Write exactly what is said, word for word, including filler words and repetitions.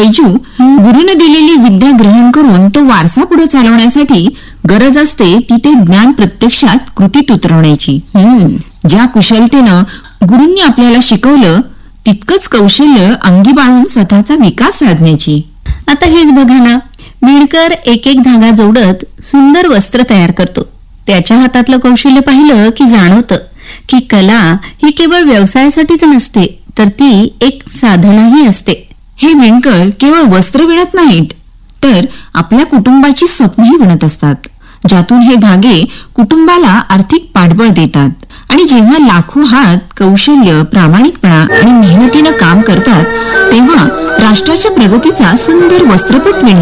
बैजू, गुरुने दिलेली विद्या ग्रहण करून तो वारसा पुढे चालवण्यासाठी गरज असते ती ते ज्ञान प्रत्यक्षात कृतीत उतरवण्याची. ज्या कुशलतेनं गुरूंनी आपल्याला शिकवलं तितकंच कौशल्य अंगी बाळून स्वतःचा विकास साधण्याची. आता हेच बघा ना, विणकर एक एक धागा जोडत सुंदर वस्त्र तयार करतो. त्याच्या हातातलं कौशल्य पाहिलं की जाणवतं की कला ही केवळ व्यवसायासाठीच नसते, तर ती एक साधनाही असते. हे विणकर केवळ वस्त्र विणत नाहीत, तर आपल्या कुटुंबाची स्वप्नही विणत असतात, ज्यातून हे धागे कुटुंबाला आर्थिक पाठबळ देतात. आणि जेव्हा लाखो हात कौशल्य, प्रामाणिकपणा आणि मेहनतीनं काम करतात, तेव्हा राष्ट्राच्या प्रगतीचा सुंदर वस्त्रपट विणला